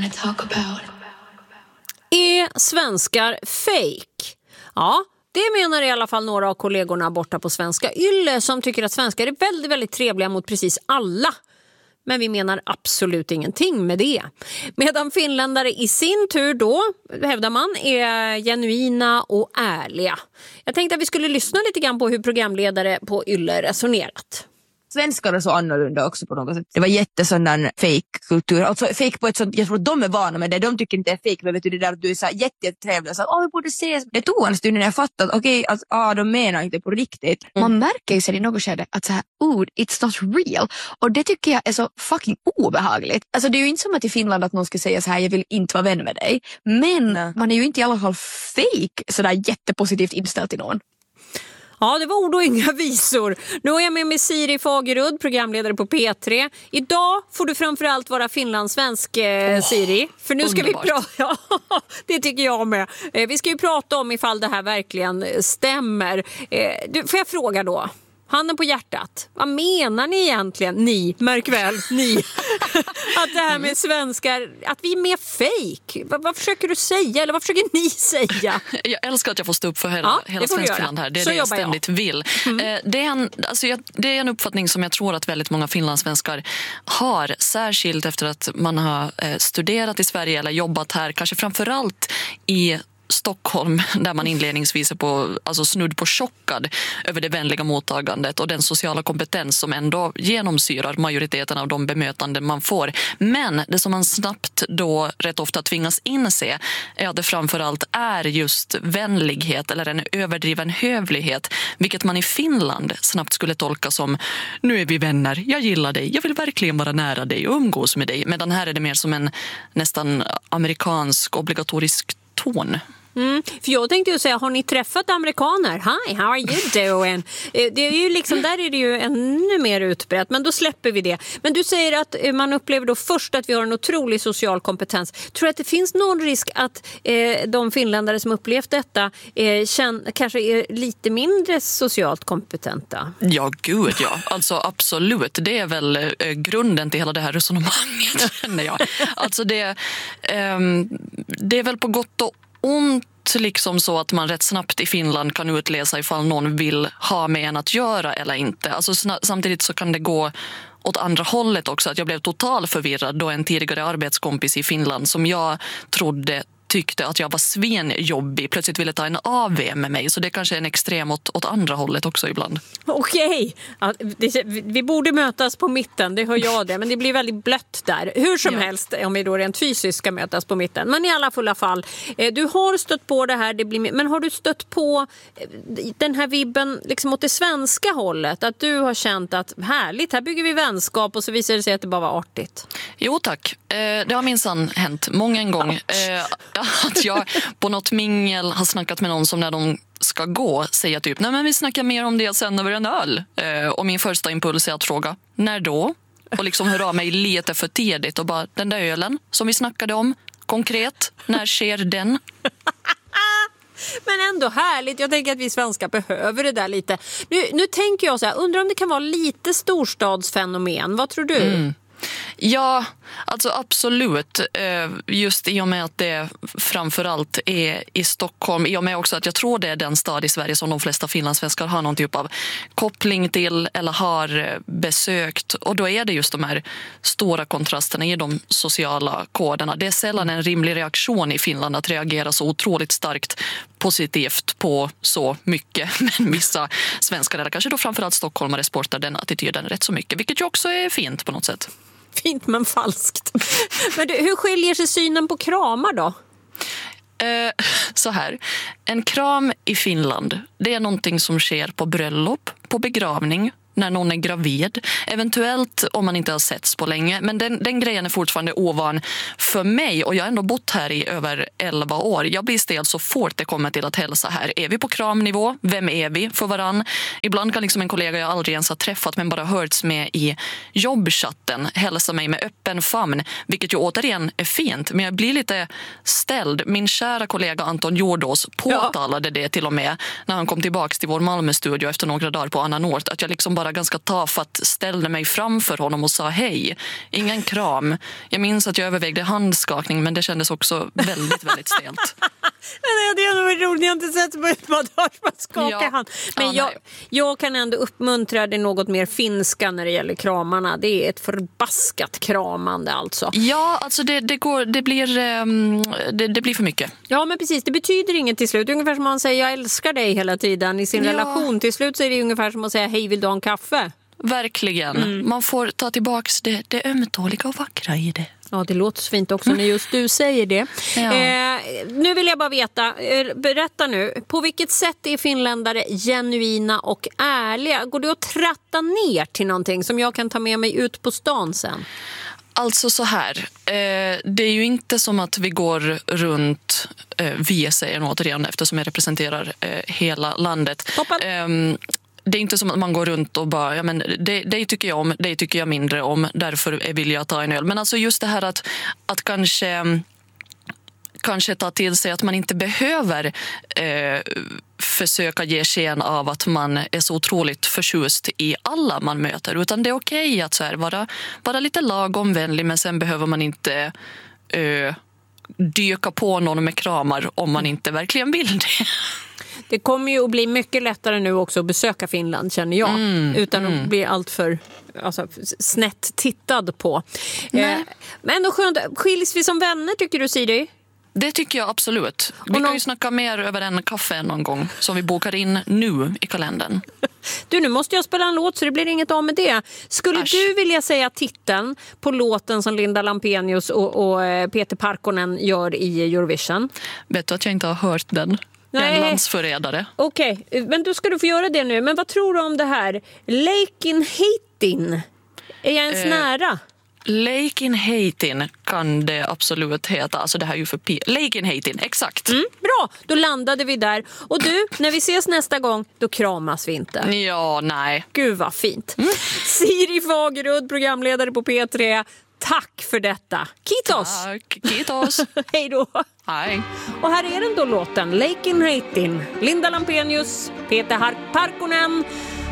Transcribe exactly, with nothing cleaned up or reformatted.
want to talk about. Är svenskar fake? Ja, det menar i alla fall några av kollegorna borta på Svenska Ylle som tycker att svenskar är väldigt, väldigt trevliga mot precis alla. Men vi menar absolut ingenting med det. Medan finländare i sin tur då, hävdar man, är genuina och ärliga. Jag tänkte att vi skulle lyssna lite grann på hur programledare på Yle resonerat. Svenskar är så annorlunda också på något sätt. Det var jättesån fake-kultur. Alltså fake på ett sånt, jag tror att de är vana med det. De tycker inte det är fake, men vet du, det där att du är så jättetrevlig och så åh, vi borde ses. Det tog en stund när jag fattade att okej, okay, att ah, de menar inte på riktigt. Mm. Man märker ju sen i något skede att så här, oh, it's not real. Och det tycker jag är så fucking obehagligt. Alltså det är ju inte som att i Finland att någon ska säga så här, jag vill inte vara vän med dig. Men Nej. man är ju inte i alla fall fake sådär jättepositivt inställd till någon. Ja, det var ord och inga visor. Nu är jag med med Siri Fagerud, programledare på P tre. Idag får du framförallt vara finlandssvensk, eh, oh, Siri. För nu ska underbart. vi prata... Ja, det tycker jag med. Eh, vi ska ju prata om ifall det här verkligen stämmer. Eh, du, får jag fråga då? Handen på hjärtat. Vad menar ni egentligen? Ni, märk väl, ni. Att det här med svenskar, att vi är mer fake. Vad, vad försöker du säga? Eller vad försöker ni säga? Jag älskar att jag får stå upp för hela, ja, hela Svenskfinland här. Det är så det jag ständigt jag. vill. Mm. Det, är en, alltså jag, det är en uppfattning som jag tror att väldigt många finlandssvenskar har. Särskilt efter att man har studerat i Sverige eller jobbat här. Kanske framförallt i Stockholm, där man inledningsvis är på, alltså snudd på chockad över det vänliga mottagandet och den sociala kompetens som ändå genomsyrar majoriteten av de bemötanden man får. Men det som man snabbt då rätt ofta tvingas inse är att det framförallt är just vänlighet eller en överdriven hövlighet, vilket man i Finland snabbt skulle tolka som nu är vi vänner, jag gillar dig, jag vill verkligen vara nära dig och umgås med dig. Medan här är det mer som en nästan amerikansk obligatorisk ton. Mm, för jag tänkte ju säga, har ni träffat amerikaner? Hi, how are you doing? Det är ju liksom, där är det ju ännu mer utbrett, men då släpper vi det. Men du säger att man upplever då först att vi har en otrolig social kompetens. Tror du att det finns någon risk att eh, de finländare som upplevt detta eh, känn, kanske är lite mindre socialt kompetenta? Ja, gud ja. Alltså absolut. Det är väl eh, grunden till hela det här resonemanget, känner jag. Alltså det, eh, det är väl på gott och ont liksom så att man rätt snabbt i Finland kan utläsa ifall någon vill ha med en att göra eller inte. Alltså samtidigt så kan det gå åt andra hållet också. Att jag blev total förvirrad då en tidigare arbetskompis i Finland som jag trodde tyckte att jag var svenjobbig plötsligt ville ta en A V med mig. Så det kanske är en extrem åt, åt andra hållet också ibland. Okej, ja, vi borde mötas på mitten, det hör jag det. Men det blir väldigt blött där. Hur som ja. helst, om vi då rent fysiskt ska mötas på mitten. Men i alla fulla fall, du har stött på det här. Det blir, men har du stött på den här vibben liksom åt det svenska hållet? Att du har känt att härligt, här bygger vi vänskap och så visar det sig att det bara var artigt. Jo tack, det har minsann hänt många en gång. Att jag på något mingel har snackat med någon som när de ska gå säger typ, nej men vi snackar mer om det sen över en öl. Och min första impuls är att fråga, när då? Och liksom höra av mig lite för tidigt och bara, den där ölen som vi snackade om, konkret, när sker den? Men ändå härligt, jag tänker att vi svenskar behöver det där lite. Nu, nu tänker jag så här, undrar om det kan vara lite storstadsfenomen, vad tror du? Mm. Ja, alltså absolut. Just i och med att det framförallt är i Stockholm. I och med också att jag tror det är den stad i Sverige som de flesta finlandssvenskar har någon typ av koppling till eller har besökt. Och då är det just de här stora kontrasterna i de sociala koderna. Det är sällan en rimlig reaktion i Finland att reagera så otroligt starkt positivt på så mycket. Men vissa svenskar eller kanske då framförallt stockholmare sportar den attityden rätt så mycket. Vilket ju också är fint på något sätt. Fint men falskt. Men du, hur skiljer sig synen på kramar då? Eh, så här, en kram i Finland, det är någonting som sker på bröllop, på begravning, när någon är gravid. Eventuellt om man inte har setts på länge. Men den, den grejen är fortfarande ovan för mig. Och jag har ändå bott här i över elva år. Jag blir stel så fort det kommer till att hälsa här. Är vi på kramnivå? Vem är vi för varann? Ibland kan liksom en kollega jag aldrig ens har träffat men bara hörts med i jobbchatten hälsa mig med öppen famn. Vilket ju återigen är fint. Men jag blir lite ställd. Min kära kollega Anton Jordås påtalade ja. det till och med när han kom tillbaka till vår Malmö-studio efter några dagar på Anna Nort. Att jag liksom bara bara ganska tafatt ställde mig framför honom och sa hej. Ingen kram. Jag minns att jag övervägde handskakning, men det kändes också väldigt, väldigt stelt. Det är nog roligt, jag har inte sett på ett par dagar man skakar Ja. hand. Men Ja, jag, jag kan ändå uppmuntra det något mer finska när det gäller kramarna. Det är ett förbaskat kramande alltså. Ja, alltså det, det, går, det, blir, um, det, det blir för mycket. Ja, men precis. Det betyder inget till slut. Ungefär som man säger jag älskar dig hela tiden i sin Ja. relation. Till slut så är det ungefär som att säga hej, vill du ha en kaffe? Verkligen. Mm. Man får ta tillbaks det, det ömtåliga och vackra i det. Ja, det låter så fint också när just du säger det. Ja. Eh, nu vill jag bara veta, eh, berätta nu, på vilket sätt är finländare genuina och ärliga? Går det att tratta ner till någonting som jag kan ta med mig ut på stan sen? Alltså så här, eh, det är ju inte som att vi går runt, eh, vi säger återigen eftersom jag representerar eh, hela landet. Eh, det är inte som att man går runt och bara, ja men det, det tycker jag om, det tycker jag mindre om, därför vill jag ta en öl. Men alltså just det här att, att kanske... kanske ta till sig att man inte behöver eh, försöka ge sken av att man är så otroligt förtjust i alla man möter, utan det är okej att så här, vara, vara lite lagomvänlig, men sen behöver man inte eh, dyka på någon med kramar om man inte verkligen vill det. Det kommer ju att bli mycket lättare nu också att besöka Finland, känner jag. Mm, utan mm. att bli allt för alltså, snett tittad på. Eh, men ändå skönt. Skiljs vi som vänner, tycker du, Siri? Det tycker jag absolut. Vi någon... kan ju snacka mer över en kaffe någon gång som vi bokar in nu i kalendern. Du, nu måste jag spela en låt så det blir inget av med det. Skulle Asch. du vilja säga titeln på låten som Linda Lampenius och, och Peter Parkkonen gör i Eurovision? Vet du att jag inte har hört den? Nej. En landsförrädare. Okej, okay. Men då ska du få göra det nu. Men vad tror du om det här? Leikin heitin. Är jag ens eh. nära? Leikin heitin kan det absolut heta. Alltså det här är ju för pi- Leikin heitin, exakt. Mm, bra, då landade vi där. Och du, när vi ses nästa gång, då kramas vi inte. Ja, nej. Gud vad fint. Mm. Siri Fagerud, programledare på P tre. Tack för detta. Kiitos. Tack, kiitos. Hej då. Hej. Och här är den då låten. Leikin heitin. Linda Lampenius, Peter Parkkonen.